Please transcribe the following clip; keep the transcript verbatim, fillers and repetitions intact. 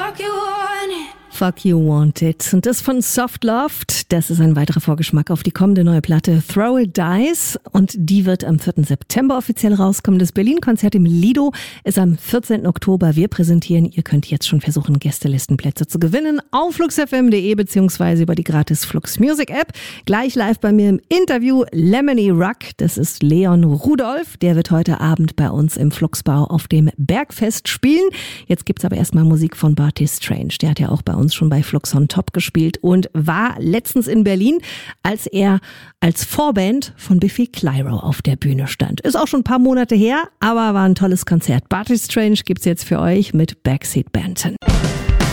Fuck you want it. Fuck You Want It. Und das von Soft Loved. Das ist ein weiterer Vorgeschmack auf die kommende neue Platte Throw It Dice. Und die wird am vierten September offiziell rauskommen. Das Berlin-Konzert im Lido ist am vierzehnten Oktober. Wir präsentieren. Ihr könnt jetzt schon versuchen, Gästelistenplätze zu gewinnen auf flux f m punkt d e beziehungsweise über die gratis Flux Music App. Gleich live bei mir im Interview Lemony Ruck. Das ist Leon Rudolph. Der wird heute Abend bei uns im Fluxbau auf dem Bergfest spielen. Jetzt gibt's aber erstmal Musik von Barty Strange. Der hat ja auch bei uns schon bei Flux on Top gespielt und war letztens in Berlin, als er als Vorband von Biffy Clyro auf der Bühne stand. Ist auch schon ein paar Monate her, aber war ein tolles Konzert. Barty Strange gibt's jetzt für euch mit Backseat Banton.